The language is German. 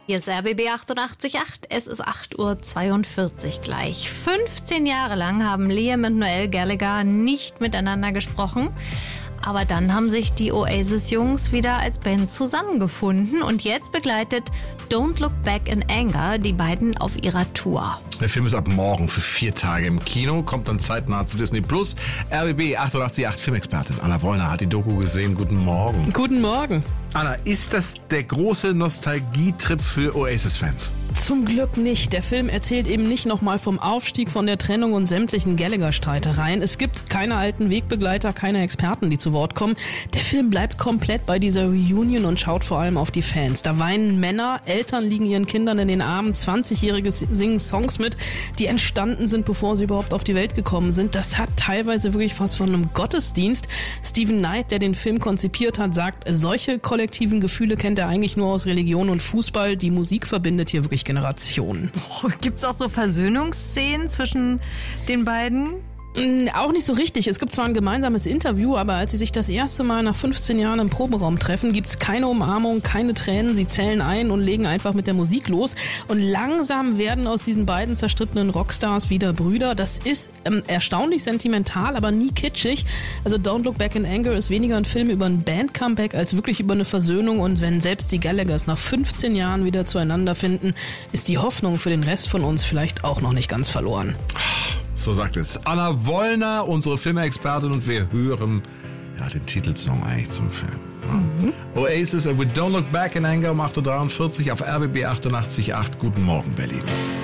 Hier ist RBB 88.8, es ist 8:42 Uhr gleich. 15 Jahre lang haben Liam und Noel Gallagher nicht miteinander gesprochen. Aber dann haben sich die Oasis-Jungs wieder als Band zusammengefunden und jetzt begleitet Don't Look Back in Anger die beiden auf ihrer Tour. Der Film ist ab morgen für 4 Tage im Kino, kommt dann zeitnah zu Disney+. RBB 88.8 Filmexpertin Anna Wollner hat die Doku gesehen. Guten Morgen. Guten Morgen. Anna, ist das der große Nostalgietrip für Oasis-Fans? Zum Glück nicht. Der Film erzählt eben nicht nochmal vom Aufstieg, von der Trennung und sämtlichen Gallagher-Streitereien. Es gibt keine alten Wegbegleiter, keine Experten, die zu Wort kommen. Der Film bleibt komplett bei dieser Reunion und schaut vor allem auf die Fans. Da weinen Männer, Eltern liegen ihren Kindern in den Armen, 20-Jährige singen Songs mit, die entstanden sind, bevor sie überhaupt auf die Welt gekommen sind. Das hat teilweise wirklich was von einem Gottesdienst. Stephen Knight, der den Film konzipiert hat, sagt, solche kollektiven Gefühle kennt er eigentlich nur aus Religion und Fußball. Die Musik verbindet hier wirklich Generationen. Gibt's auch so Versöhnungsszenen zwischen den beiden? Auch nicht so richtig. Es gibt zwar ein gemeinsames Interview, aber als sie sich das erste Mal nach 15 Jahren im Proberaum treffen, gibt's keine Umarmung, keine Tränen. Sie zählen ein und legen einfach mit der Musik los. Und langsam werden aus diesen beiden zerstrittenen Rockstars wieder Brüder. Das ist erstaunlich sentimental, aber nie kitschig. Also Don't Look Back in Anger ist weniger ein Film über ein Band-Comeback als wirklich über eine Versöhnung. Und wenn selbst die Gallaghers nach 15 Jahren wieder zueinander finden, ist die Hoffnung für den Rest von uns vielleicht auch noch nicht ganz verloren. So sagt es Anna Wollner, unsere Filmexpertin, und wir hören den Titelsong eigentlich zum Film. Ja. Oasis, We Don't Look Back in Anger um 8:43 Uhr auf RBB 88.8. Guten Morgen, Berlin.